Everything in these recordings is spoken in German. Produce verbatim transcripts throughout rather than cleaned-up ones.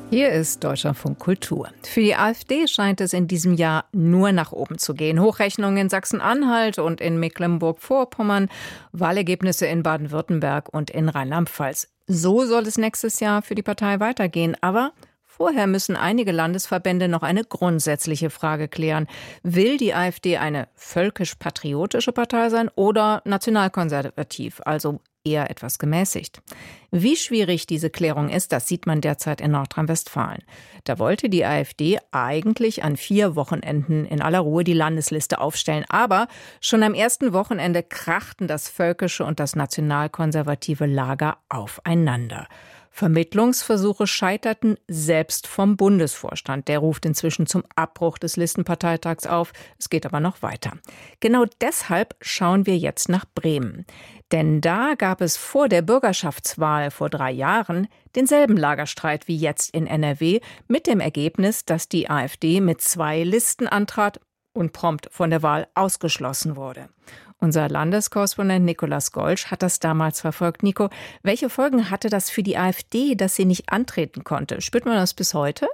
Hier ist Deutschlandfunk Kultur. Für die AfD scheint es in diesem Jahr nur nach oben zu gehen. Hochrechnungen in Sachsen-Anhalt und in Mecklenburg-Vorpommern, Wahlergebnisse in Baden-Württemberg und in Rheinland-Pfalz. So soll es nächstes Jahr für die Partei weitergehen. Aber vorher müssen einige Landesverbände noch eine grundsätzliche Frage klären. Will die AfD eine völkisch-patriotische Partei sein oder nationalkonservativ, also eher etwas gemäßigt? Wie schwierig diese Klärung ist, das sieht man derzeit in Nordrhein-Westfalen. Da wollte die AfD eigentlich an vier Wochenenden in aller Ruhe die Landesliste aufstellen. Aber schon am ersten Wochenende krachten das völkische und das nationalkonservative Lager aufeinander. Vermittlungsversuche scheiterten selbst vom Bundesvorstand. Der ruft inzwischen zum Abbruch des Listenparteitags auf. Es geht aber noch weiter. Genau deshalb schauen wir jetzt nach Bremen. Denn da gab es vor der Bürgerschaftswahl vor drei Jahren denselben Lagerstreit wie jetzt in N R W mit dem Ergebnis, dass die AfD mit zwei Listen antrat und prompt von der Wahl ausgeschlossen wurde. Unser Landeskorrespondent Nikolaus Golsch hat das damals verfolgt. Nico, welche Folgen hatte das für die AfD, dass sie nicht antreten konnte? Spürt man das bis heute?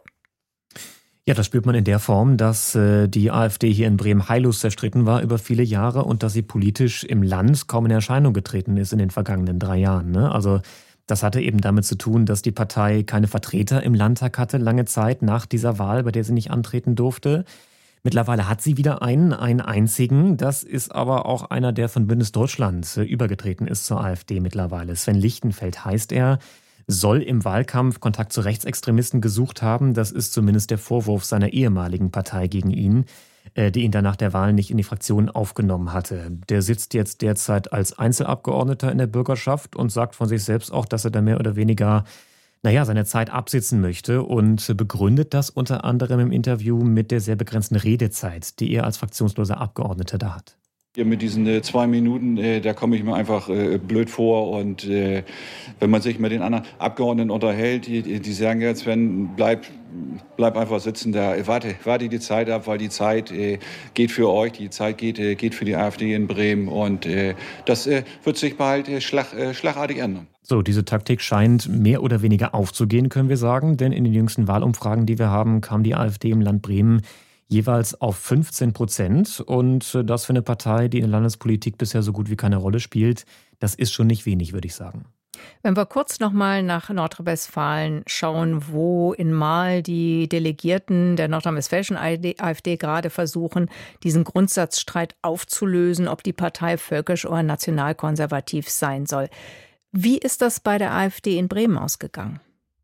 Ja, das spürt man in der Form, dass äh, die AfD hier in Bremen heillos zerstritten war über viele Jahre und dass sie politisch im Land kaum in Erscheinung getreten ist in den vergangenen drei Jahren. Ne? Also das hatte eben damit zu tun, dass die Partei keine Vertreter im Landtag hatte, lange Zeit nach dieser Wahl, bei der sie nicht antreten durfte. Mittlerweile hat sie wieder einen, einen einzigen. Das ist aber auch einer, der von Bündnis Deutschland äh, übergetreten ist zur AfD mittlerweile. Sven Lichtenfeld heißt er. Soll im Wahlkampf Kontakt zu Rechtsextremisten gesucht haben. Das ist zumindest der Vorwurf seiner ehemaligen Partei gegen ihn, die ihn dann nach der Wahl nicht in die Fraktion aufgenommen hatte. Der sitzt jetzt derzeit als Einzelabgeordneter in der Bürgerschaft und sagt von sich selbst auch, dass er da mehr oder weniger, naja, seine Zeit absitzen möchte und begründet das unter anderem im Interview mit der sehr begrenzten Redezeit, die er als fraktionsloser Abgeordneter da hat. Ja, mit diesen äh, zwei Minuten, äh, da komme ich mir einfach äh, blöd vor. Und äh, wenn man sich mit den anderen Abgeordneten unterhält, die, die sagen jetzt, wenn bleib, bleib einfach sitzen da, warte, warte die Zeit ab, weil die Zeit äh, geht für euch, die Zeit geht, äh, geht für die AfD in Bremen. Und äh, das äh, wird sich bald äh, schlag, äh, schlagartig ändern. So, diese Taktik scheint mehr oder weniger aufzugehen, können wir sagen. Denn in den jüngsten Wahlumfragen, die wir haben, kam die AfD im Land Bremen jeweils auf fünfzehn Prozent. Und das für eine Partei, die in der Landespolitik bisher so gut wie keine Rolle spielt, das ist schon nicht wenig, würde ich sagen. Wenn wir kurz nochmal nach Nordrhein-Westfalen schauen, wo in Marl die Delegierten der nordrhein-westfälischen AfD gerade versuchen, diesen Grundsatzstreit aufzulösen, ob die Partei völkisch oder nationalkonservativ sein soll. Wie ist das bei der AfD in Bremen ausgegangen?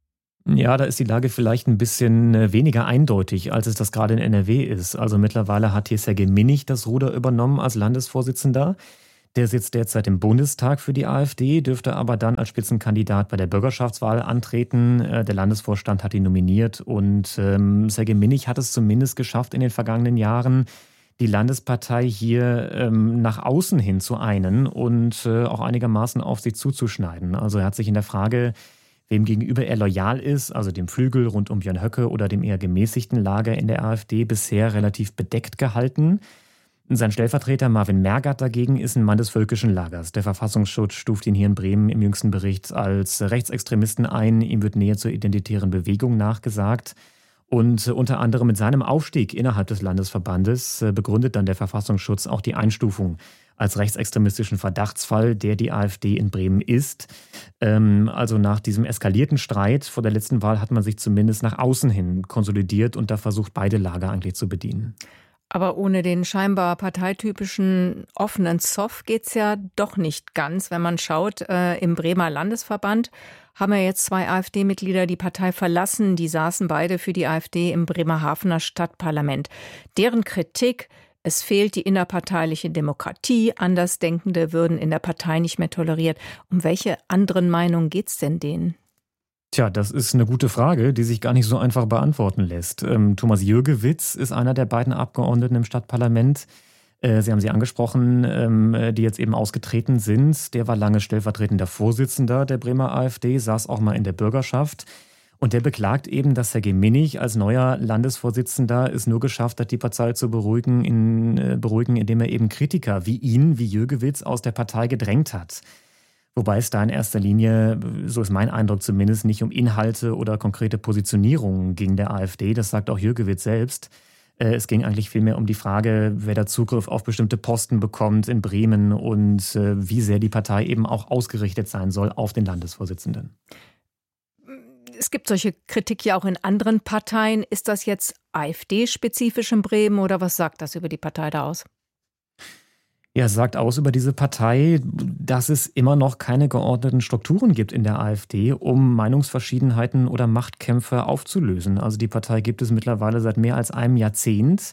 Ja, da ist die Lage vielleicht ein bisschen weniger eindeutig, als es das gerade in N R W ist. Also mittlerweile hat hier Sergej Minich das Ruder übernommen als Landesvorsitzender. Der sitzt derzeit im Bundestag für die AfD, dürfte aber dann als Spitzenkandidat bei der Bürgerschaftswahl antreten. Der Landesvorstand hat ihn nominiert und ähm, Sergej Minich hat es zumindest geschafft in den vergangenen Jahren, die Landespartei hier ähm, nach außen hin zu einen und äh, auch einigermaßen auf sich zuzuschneiden. Also er hat sich in der Frage, wem gegenüber er loyal ist, also dem Flügel rund um Björn Höcke oder dem eher gemäßigten Lager in der AfD, bisher relativ bedeckt gehalten. Sein Stellvertreter Marvin Mergert dagegen ist ein Mann des völkischen Lagers. Der Verfassungsschutz stuft ihn hier in Bremen im jüngsten Bericht als Rechtsextremisten ein. Ihm wird Nähe zur identitären Bewegung nachgesagt. Und unter anderem mit seinem Aufstieg innerhalb des Landesverbandes begründet dann der Verfassungsschutz auch die Einstufung als rechtsextremistischen Verdachtsfall, der die AfD in Bremen ist. Ähm, also nach diesem eskalierten Streit vor der letzten Wahl hat man sich zumindest nach außen hin konsolidiert und da versucht, beide Lager eigentlich zu bedienen. Aber ohne den scheinbar parteitypischen offenen Zoff geht's ja doch nicht ganz. Wenn man schaut, äh, im Bremer Landesverband haben ja jetzt zwei AfD-Mitglieder die Partei verlassen. Die saßen beide für die AfD im Bremerhavener Stadtparlament. Deren Kritik: Es fehlt die innerparteiliche Demokratie. Andersdenkende würden in der Partei nicht mehr toleriert. Um welche anderen Meinungen geht's denn denen? Tja, das ist eine gute Frage, die sich gar nicht so einfach beantworten lässt. Ähm, Thomas Jürgewitz ist einer der beiden Abgeordneten im Stadtparlament. Äh, Sie haben sie angesprochen, ähm, die jetzt eben ausgetreten sind. Der war lange stellvertretender Vorsitzender der Bremer AfD, saß auch mal in der Bürgerschaft. Und der beklagt eben, dass Sergej Minich als neuer Landesvorsitzender es nur geschafft hat, die Partei zu beruhigen, in, äh, beruhigen, indem er eben Kritiker wie ihn, wie Jürgewitz, aus der Partei gedrängt hat. Wobei es da in erster Linie, so ist mein Eindruck zumindest, nicht um Inhalte oder konkrete Positionierungen ging der AfD. Das sagt auch Jürkewitz selbst. Es ging eigentlich vielmehr um die Frage, wer da Zugriff auf bestimmte Posten bekommt in Bremen und wie sehr die Partei eben auch ausgerichtet sein soll auf den Landesvorsitzenden. Es gibt solche Kritik ja auch in anderen Parteien. Ist das jetzt AfD-spezifisch in Bremen oder was sagt das über die Partei da aus? Ja, es sagt aus über diese Partei, dass es immer noch keine geordneten Strukturen gibt in der AfD, um Meinungsverschiedenheiten oder Machtkämpfe aufzulösen. Also die Partei gibt es mittlerweile seit mehr als einem Jahrzehnt.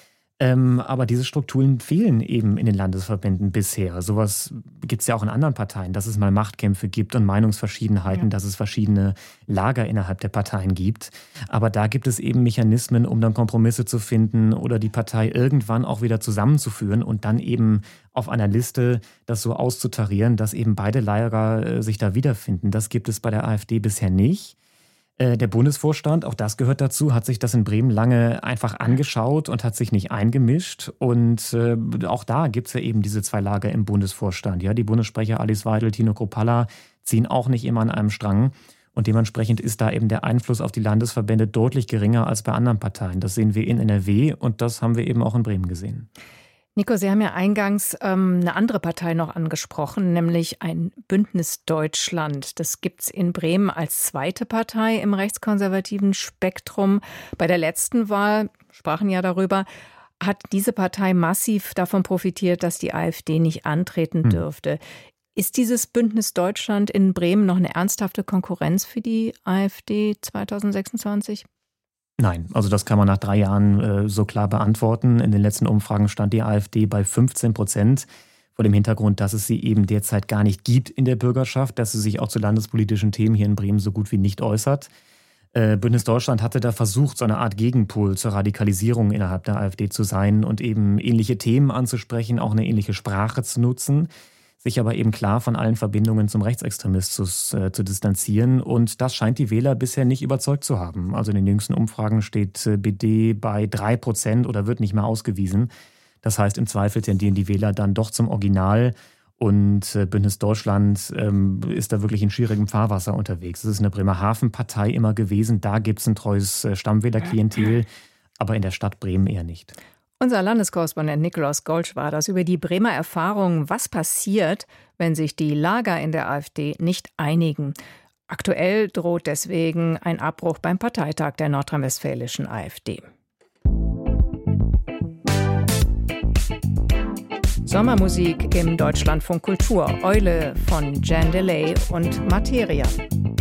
Ähm, aber diese Strukturen fehlen eben in den Landesverbänden bisher. Sowas gibt es ja auch in anderen Parteien, dass es mal Machtkämpfe gibt und Meinungsverschiedenheiten, ja. Dass es verschiedene Lager innerhalb der Parteien gibt. Aber da gibt es eben Mechanismen, um dann Kompromisse zu finden oder die Partei irgendwann auch wieder zusammenzuführen und dann eben auf einer Liste das so auszutarieren, dass eben beide Lager äh, sich da wiederfinden. Das gibt es bei der AfD bisher nicht. Der Bundesvorstand, auch das gehört dazu, hat sich das in Bremen lange einfach angeschaut und hat sich nicht eingemischt. Und äh, auch da gibt es ja eben diese zwei Lager im Bundesvorstand. Ja, die Bundessprecher Alice Weidel, Tino Kruppalla ziehen auch nicht immer an einem Strang. Und dementsprechend ist da eben der Einfluss auf die Landesverbände deutlich geringer als bei anderen Parteien. Das sehen wir in N R W und das haben wir eben auch in Bremen gesehen. Nico, Sie haben ja eingangs ähm, eine andere Partei noch angesprochen, nämlich ein Bündnis Deutschland. Das gibt es in Bremen als zweite Partei im rechtskonservativen Spektrum. Bei der letzten Wahl, sprachen ja darüber, hat diese Partei massiv davon profitiert, dass die AfD nicht antreten hm. dürfte. Ist dieses Bündnis Deutschland in Bremen noch eine ernsthafte Konkurrenz für die AfD zweitausendsechsundzwanzig? Nein, also das kann man nach drei Jahren äh, so klar beantworten. In den letzten Umfragen stand die AfD bei fünfzehn Prozent. Vor dem Hintergrund, dass es sie eben derzeit gar nicht gibt in der Bürgerschaft, dass sie sich auch zu landespolitischen Themen hier in Bremen so gut wie nicht äußert. Äh, Bündnis Deutschland hatte da versucht, so eine Art Gegenpol zur Radikalisierung innerhalb der AfD zu sein und eben ähnliche Themen anzusprechen, auch eine ähnliche Sprache zu nutzen, sich aber eben klar von allen Verbindungen zum Rechtsextremismus äh, zu distanzieren. Und das scheint die Wähler bisher nicht überzeugt zu haben. Also in den jüngsten Umfragen steht äh, B D bei drei Prozent oder wird nicht mehr ausgewiesen. Das heißt, im Zweifel tendieren die Wähler dann doch zum Original. Und äh, Bündnis Deutschland ähm, ist da wirklich in schwierigem Fahrwasser unterwegs. Es ist eine Bremerhaven-Partei immer gewesen. Da gibt es ein treues äh, Stammwählerklientel, aber in der Stadt Bremen eher nicht. Unser Landeskorrespondent Nikolaus Golsch war das über die Bremer Erfahrungen. Was passiert, wenn sich die Lager in der AfD nicht einigen? Aktuell droht deswegen ein Abbruch beim Parteitag der nordrhein-westfälischen AfD. Sommermusik im Deutschlandfunk Kultur. Eule von Jan Delay und Materia.